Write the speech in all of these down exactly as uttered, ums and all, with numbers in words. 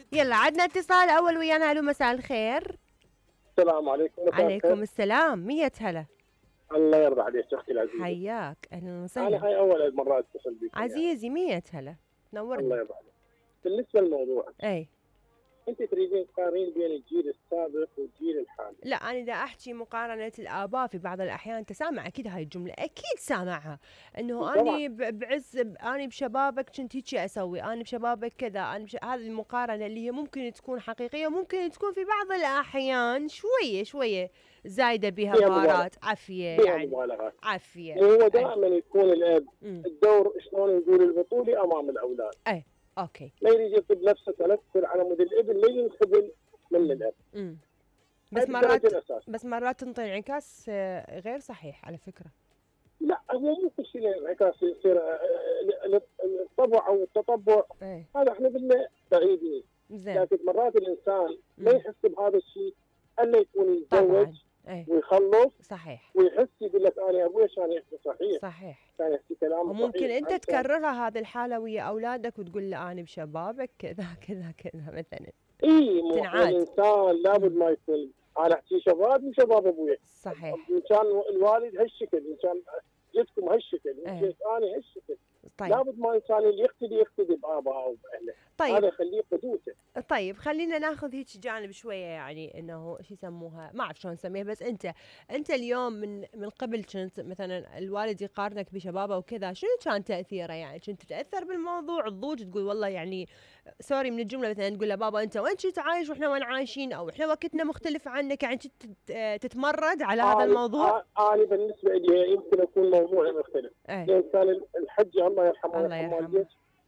يلا عدنا اتصال اول ويانا. الو مساء الخير. السلام عليكم. مساء الخير. عليكم السلام. مية هلا. الله يرضى عليك اختي العزيزه. حياك اهلا انا وسهلا. هاي اول مره اتصل بكم يعني. عزيزي مية هلا، الله نورنا. يرضى عليك. بالنسبه للموضوع، اي انت تريدين تقارنين بين الجيل السابق والجيل الحالي. لا، انا دا احكي مقارنه الاباء في بعض الاحيان. انت سامع اكيد هاي الجمله، اكيد سامعها، انه طبعا اني ب- بعز ب- اني بشبابك كنت هيجي اسوي، اني بشبابك كذا، انا بش... هذه المقارنه اللي هي ممكن تكون حقيقيه، ممكن تكون في بعض الاحيان شويه شويه زايده بها فيها مبالغه، بهارات، عافيه فيها يعني. مبالغات. عافيه. وهو اي. دائما يكون الاب امم الدور شلون نقول البطولي امام الاولاد. اي اوكي. ما يريد يطب نفسه تنكر على مود الابن، لا ينخذل من الاب. امم هاي بس بالدرجه مرات الاساس. بس مرات تنطي انعكاس آه، غير صحيح على فكره. لا، هو مو كل شيء انعكاس يصير آه، آه، الطبع او التطبع. اي هذا احنا قلنا بعيدين. زين. لكن مرات الانسان ما مم. يحس بهذا الشيء الا يكون يتزوج طبعا. اي ويخلص صحيح. ويحس يقول لك انا ابوي كان يحكي صحيح، صحيح. كان يحكي كلام وممكن صحيح انت عشان. تكررها هذه الحاله ويا اولادك وتقول له انا بشبابك كذا كذا كذا مثلا. اي مو تنعاد. الانسان لابد مم. ما يكون انا احكي شباب وشباب ابوي. صحيح. ان كان الوالد هالشكل، ان كان جدكم هالشكل، ان ايه. كنت انا هالشكل. طيب. لابد ما انسان اللي يقتدي يقتدي بابائه وباهله. طيب. هذا يخليه قدوته. طيب خلينا ناخذ هيك جانب شويه، يعني انه شو يسموها، ما اعرف شلون نسميها، بس انت انت اليوم من من قبل كنت مثلا الوالد يقارنك بشبابه وكذا، شنو كان تاثيره؟ يعني كنت تتاثر بالموضوع، تضوج تقول والله يعني سوري من الجمله، مثلا تقول له بابا انت وين كنت عايش واحنا وين عايشين، او احنا وقتنا مختلف عنك، يعني كنت تت- تتمرد على هذا انا الموضوع؟ انا بالنسبه لي يمكن يكون موضوع مختلف. ايه. لان كان الحج الله يرحمه الله ويرحم يرحمه. والديك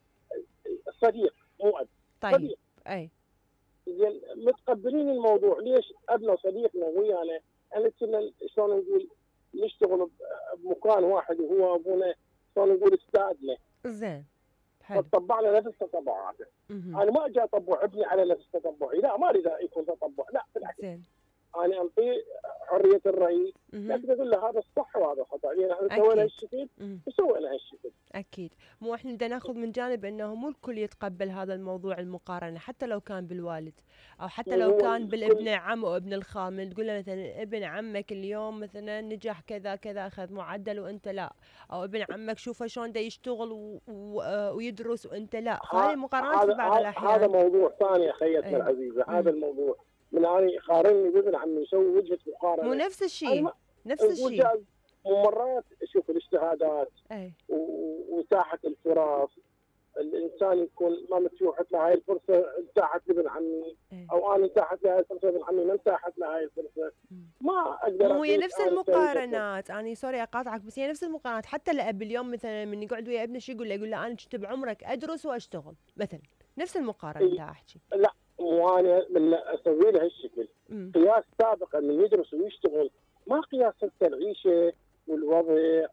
صديق مو اب. طيب. صديق. اي. زين متقبلين الموضوع. ليش؟ ابنا وصديقنا ويانا. انا كنا شلون نقول نشتغل بمكان واحد وهو ابونا شلون نقول استاذنا. زين. حلو. فطبعنا نفس تطبعاته. اها. انا ما اجي اطبع ابني على نفس تطبعي، لا ما اريد يكون تطبع، لا بالعكس. زين. انا انطيه حريه الراي، اها. لكن اقول له هذا الصح وهذا الخطا، لان احنا سوينا اكيد. هالشكل مم. وسوينا هالشكل. أكيد. مو إحنا بدنا ناخذ من جانب إنه مو الكل يتقبل هذا الموضوع المقارنة، حتى لو كان بالوالد، أو حتى لو وهو كان بالابن الكل عم أو ابن الخال. من تقول له مثلا ابن عمك اليوم مثلا نجح كذا كذا أخذ معدل وأنت لا، أو ابن عمك شوفه شلون دا يشتغل و... و... آه، ويدرس وأنت لا، فهذه ه- مقارنات في هذا بعض ه- هذا الأحيان. موضوع ثاني يا خيتنا إيه. العزيزه. هذا أمم. الموضوع من انا يقارنني بابن عمي يسوي وجهه مو مقارنه. نفس انا الشيء. ما نفس نقول الشيء. جاز. ومرات اشوف الاجتهادات إيه. و- وساحه الفرص. الانسان يكون ما متيوحت له هاي الفرصه انتاحت لابن عمي، إيه. او انا انتاحت لي هاي الفرصه ابن عمي ما انتاحت له هاي الفرصه. أمم. ما اقدر مو هي اقيس نفس انا بطريقتي. المقارنات، انا سوري اقاطعك، بس هي نفس المقارنات. حتى الاب اليوم مثلا من يقعد ويا ابنه شو يقول له؟ يقول له انا كنت بعمرك ادرس واشتغل مثلا. نفس المقارنه إي، دا احكي. لا مو انا من اسوي له هالشكل. امم قياس سابقا من يدرس ويشتغل، ما قياس هسه العيشه والوضع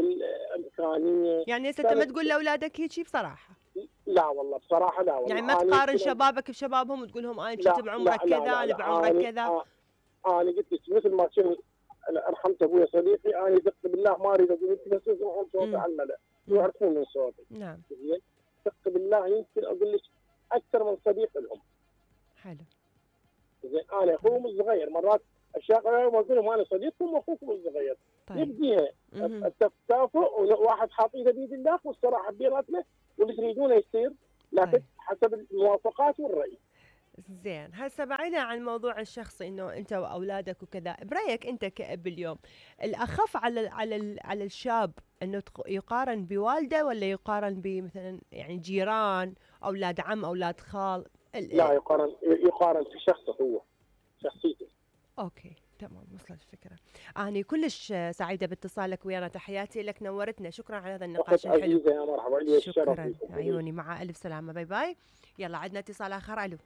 والامكانيه. يعني هسه انت ما كانت تقول لاولادك هيك بصراحه؟ لا والله بصراحه لا يعني ما والله انا تقارن يمكن. شبابك بشبابهم وتقول لهم انا كنت لا لا بعمرك لا كذا، لا انا لا بعمرك انا كذا؟ آه، انا قلت لك مثل ما كنت ارحمت ابوي صديقي. انا دق بالله ما اريد اقول انت بس يسمعون صوتي امم على الملأ امم ويعرفون من صوتي. نعم. زين دق بالله يمكن اقول لك اكثر من صديق لهم. حلو. زين انا اخوهم الصغير مرات اشياء اقول لهم انا صديقكم واخوكم الصغير. طيب. يبديها امم التكافؤ، واحد حاط ايده بيد الله والصراحه بيناتنا واللي تريدونه يصير، لكن طيب. حسب الموافقات والراي. زين. هسه بعيدا عن الموضوع الشخصي انه انت واولادك وكذا، برايك انت كأب اليوم الاخف على ال على ال على الشاب انه تق- يقارن بوالده، ولا يقارن بمثلا يعني جيران، اولاد عم، اولاد خال؟ لا ال- يقارن، يقارن في شخصه هو، شخصيته. اوكي تمام، وصلت الفكره. اني كلش سعيده باتصالك ويانا، تحياتي لك، نورتنا، شكرا على هذا اخت النقاش الحلو. عزيزه يا مرحبا، لي الشرف شكرا بكم. عيوني، مع الف سلامه، باي باي. يلا عندنا اتصال اخر. الو.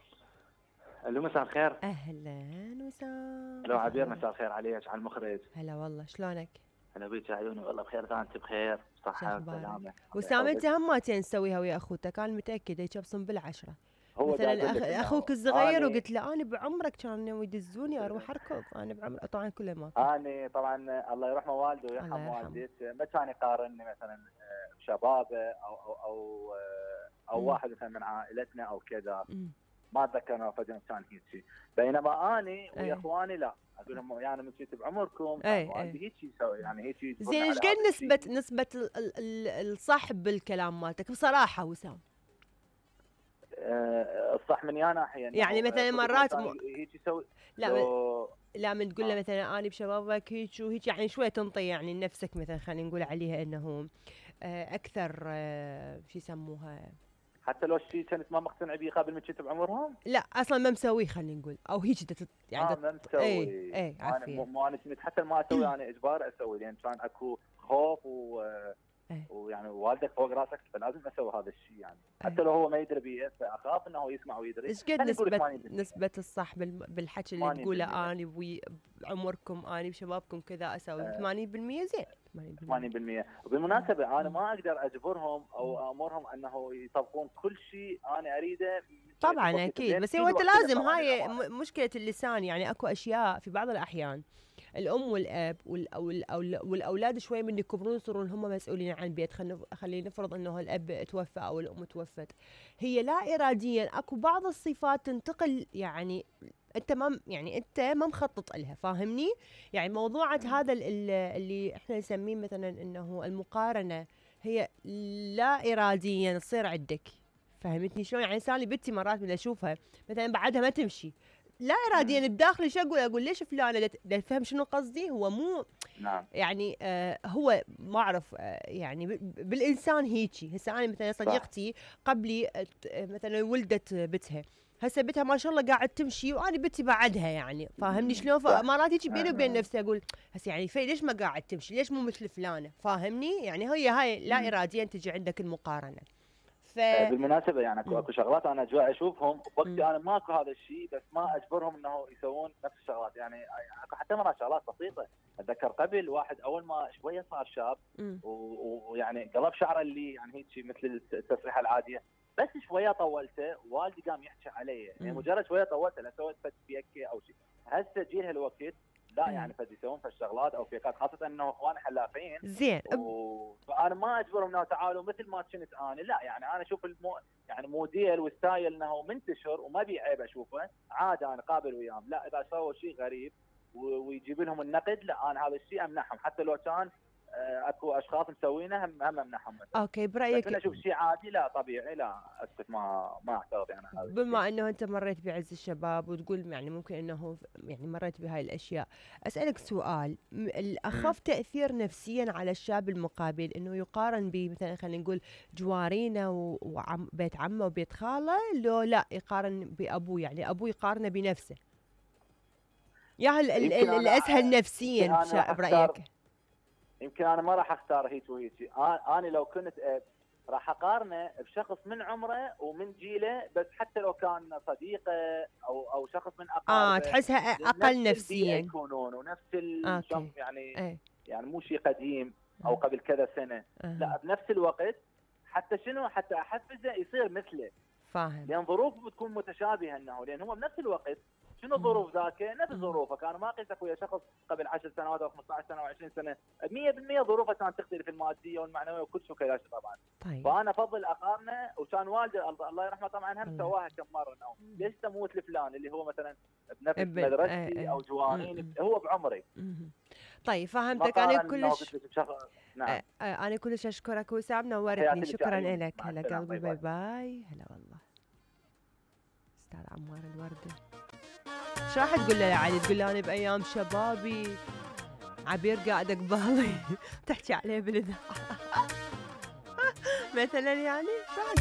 الو مساء الخير. اهلا وسهلا. الو عبير، مساء الخير عليك، على المخرج. هلا والله، شلونك؟ هلا بيك يا عيوني، والله بخير، انت بخير، شو صحة اخبارك؟ وسلامة، الله وسام انت يحفظك. هماتين تسويها ويا اخوتك، انا متاكده يكبصن بالعشره. هو دا مثلا اقول أخ... لك اخوك انه الصغير اني وقلت له انا بعمرك كانوا يدزوني اروح اركض، انا بعمر طبعا كله ماكو. اني طبعا الله يرحمه والده الله ويرحم يرحمه. والديك، ما كان يقارني مثلا آه، بشبابه او او او آه، او امم واحد مثلا من عائلتنا او كذا. امم ما اتذكر انه فد يوم كان هيك. بينما اني ويا أي. اخواني لا، اقول لهم يعني من شئت بعمركم أي، والدي هيك يسوي، يعني هيك يجبرني زين ايش على قد هذا نسبة الشيء. نسبة ال- ال- ال- الصح بالكلام مالتك بصراحة وسام؟ آه، الصح من يا ناحيه إنه، يعني مثلاً آه، كل مرات إنسان م- هيك يسوي. لا لو لا من تقول له آه. مثلا اني بشبابك هيك وهيك، يعني شويه تنطي يعني لنفسك مثلا، خلينا نقول عليها انه آه، اكثر آه، شو يسموها، حتى لو الشيء كنت ما مقتنع به قبل ما كنت بعمرهم. لا اصلا ما مسويه خلينا نقول، او هيك دت- يعني اه دت- ما مسوي. اي اي انا عافيه مو مو انا كنت حتى ما اسوي، انا اجبار اسوي لان كان اكو خوف و أي. ويعني والدك فوق راسك فلازم اسوي هذا الشيء يعني. أي. حتى لو هو ما يدري بيه فاخاف انه يسمع ويدري. ايش قد خلينا نقول نسبة ثمانين بالمئة. نسبة الصح بال- بالحكي اللي ثمانين تقوله بالمئة. اني بوي بعمركم اني بشبابكم كذا اسوي آه. ثمانين بالمئة زين ثمانين بالمئة. ثمانين بالمئة. وبالمناسبه انا ما اقدر اجبرهم او امرهم انه يطبقون كل شيء انا اريده. طبعا اكيد، بس هو انت الوقت لازم، طبعاً هاي للأمانة. م- مشكله اللسان، يعني اكو اشياء في بعض الاحيان الام والاب والأ- والأول- والاولاد شوي من يكبرون يصيرون هم مسؤولين عن البيت. خلينا خلينا نفرض انه الاب توفى او الام توفت، هي لا اراديا اكو بعض الصفات تنتقل، يعني انت ما يعني انت ما مخطط لها، فاهمني؟ يعني موضوعة هذا ال- ال- اللي احنا نسميه مثلا انه المقارنه، هي لا اراديا تصير عندك، فهمتني شلون؟ يعني صار لي بنتي مرات من اشوفها مثلا بعدها ما تمشي، لا اراديا بداخلي شو اقول؟ اقول ليش فلانه دا- دا تفهم شنو قصدي؟ هو مو نعم. يعني آه هو ما اعرف آه يعني ب- بالانسان هيجي. هسه انا مثلا صديقتي قبلي آه ت- آه، مثلا ولدت بتها، هسه بنتها ما شاء الله قاعد تمشي وانا بنتي بعدها، يعني فاهمني شلون؟ فمرات هيجي بيني وبين نفسي اقول هسه يعني في ليش ما قاعد تمشي؟ ليش مو مثل فلانه؟ فاهمني؟ يعني هي هاي لا اراديا تجي عندك المقارنه. ف آه، بالمناسبه يعني اكو مم. اكو شغلات انا جوا اشوفهم مم. وقتي انا ماكو هذا الشيء، بس ما اجبرهم انه يسوون نفس الشغلات. يعني اكو حتى مرات شغلات بسيطه. اتذكر قبل واحد اول ما شويه صار شاب مم. و- و- ويعني قلب شعره اللي يعني هيك مثل التسريحه العاديه، بس شويه طولته والدي قام يحكي علي. يعني مم. مجرد شويه طولته لا سويت فد فيكه او شيء. هسه جيل هالوقت لا مم. يعني فد يسوون فالشغلات او فيكات، خاصه انه اخواني حلافين. زين و... فانا ما اجبرهم انه تعالوا مثل ما كنت انا، لا يعني انا اشوف المو... يعني موديل والستايل انه منتشر وما بي عيب اشوفه عادي، انا قابل وياهم. لا اذا سووا شيء غريب و... ويجيب لهم النقد، لا انا هذا الشيء امنحهم حتى لو كان آه، اكو اشخاص مسوينه هم هم امنحهم. اوكي بس برايك انا اشوف شيء عادي لا طبيعي لا اسكت، ما ما اعترض يعني على هذا الشيء. بما انه انت مريت بعز الشباب وتقول يعني ممكن انه يعني مريت بهاي الاشياء، اسالك سؤال، م- الاخف تاثير نفسيا على الشاب المقابل انه يقارن بمثلا خلينا نقول جوارينه و- وعم بيت عمه وبيت خاله، لو لا يقارن بابوه، يعني ابوه يقارنه بنفسه، يا هل ال- يمكن ال- أنا- الاسهل يمكن نفسيا أنا شا- راح برايك؟ أختار- يمكن انا ما راح اختار هيك وهيك. انا أنا لو كنت اب راح اقارنه بشخص من عمره ومن جيله، بس حتى لو كان صديقه او او شخص من اقاربه. اه تحسها لأن اقل نفس البيئة نفسيا. يكونون ونفس ال- اوكي شوف يعني ايه يعني مو شيء قديم او قبل كذا سنه، آه. لا بنفس الوقت حتى شنو حتى احفزه يصير مثله، فاهم. لان ظروفه بتكون متشابهه انه لان هو بنفس الوقت شنو مم. ظروف ذاك نفس مم. ظروفك. انا ما اقيسك ويا شخص قبل عشر سنوات او خمسة عشر سنه او عشرين سنه مية بالمية ظروفه كانت تختلف الماديه والمعنويه وكل شيء كذا طبعا. طيب فانا افضل اقارنه. وكان والدي الله الله يرحمه طبعا هم الله. سواها كم مره انه ليش تموت لفلان اللي هو مثلا بنفس ابن- مدرستي ايه ايه. او جوارين مم. هو بعمري. مهم. طيب ما فهمتك. انا قارن إنه كلش قلت لك بشخص- نعم. آه آه انا كلش اشكرك وسام، نورتني. حياتي لك شكرا عيوني. لك. مع هلا السلامة. قلبي، باي باي باي. هلا والله استاذ عمار الوردة. شو راح تقول له يا علي؟ تقول له انا بايام شبابي عبير قاعده قبالي تحكي عليه بالاذاعه مثلا، يعني شو راح